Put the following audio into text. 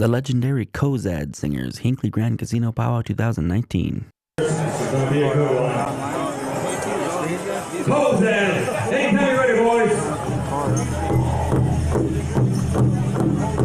The legendary Kozad Singers, Hinckley Grand Casino Powwow 2019. Kozad!